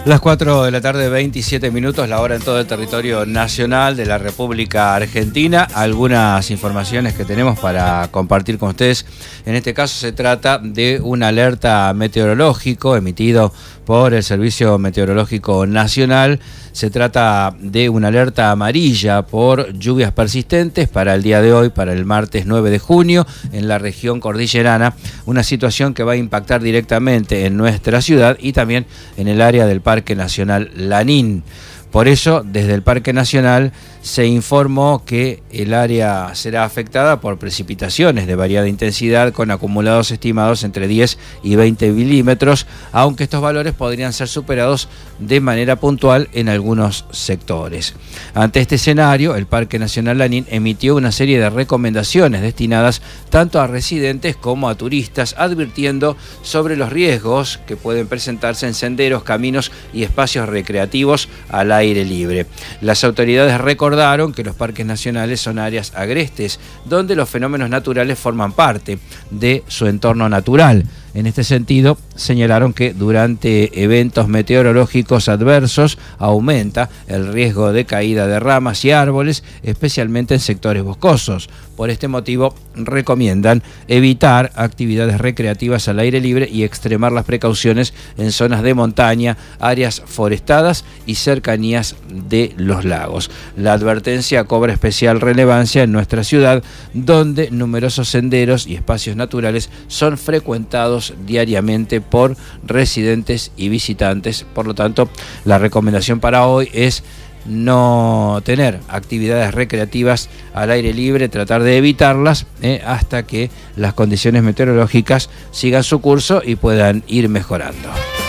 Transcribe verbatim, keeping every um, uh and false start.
Las cuatro de la tarde, veintisiete minutos, la hora en todo el territorio nacional de la República Argentina. Algunas informaciones que tenemos para compartir con ustedes. En este caso se trata de un alerta meteorológico emitido por el Servicio Meteorológico Nacional. Se trata de una alerta amarilla por lluvias persistentes para el día de hoy, para el martes nueve de junio, en la región cordillerana. Una situación que va a impactar directamente en nuestra ciudad y también en el área del Parque Nacional Lanín. Por eso, desde el Parque Nacional se informó que el área será afectada por precipitaciones de variada intensidad con acumulados estimados entre diez y veinte milímetros, aunque estos valores podrían ser superados de manera puntual en algunos sectores. Ante este escenario, el Parque Nacional Lanín emitió una serie de recomendaciones destinadas tanto a residentes como a turistas, advirtiendo sobre los riesgos que pueden presentarse en senderos, caminos y espacios recreativos al aire libre. Las autoridades recordaron que los parques nacionales son áreas agrestes, donde los fenómenos naturales forman parte de su entorno natural. En este sentido, señalaron que durante eventos meteorológicos adversos aumenta el riesgo de caída de ramas y árboles, especialmente en sectores boscosos. Por este motivo, recomiendan evitar actividades recreativas al aire libre y extremar las precauciones en zonas de montaña, áreas forestadas y cercanías de los lagos. La advertencia cobra especial relevancia en nuestra ciudad, donde numerosos senderos y espacios naturales son frecuentados diariamente por residentes y visitantes. Por lo tanto, la recomendación para hoy es no tener actividades recreativas al aire libre, tratar de evitarlas eh, hasta que las condiciones meteorológicas sigan su curso y puedan ir mejorando.